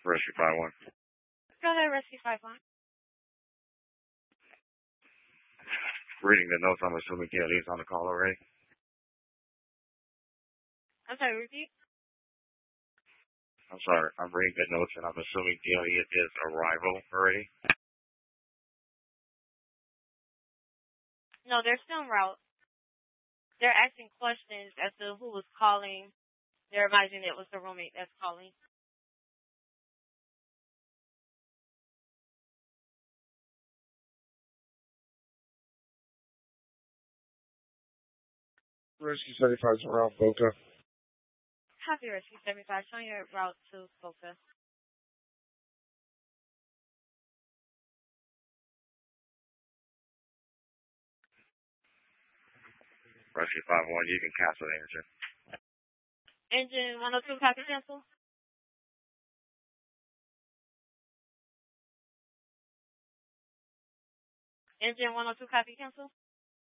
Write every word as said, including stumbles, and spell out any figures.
Rescue five one. Go ahead, Rescue five one. Reading the notes, I'm assuming D L E is on the call already. I'm sorry, repeat? I'm sorry, I'm reading the notes and I'm assuming D L E is arrival already. No, they're still en route. They're asking questions as to who was calling. They're imagining it was the roommate that's calling. Rescue seventy-five is around Boca. Happy Rescue seventy-five, showing your route to Boca. Rescue five one, you can cancel the engine. Engine one oh two, copy cancel. Engine one oh two, copy cancel.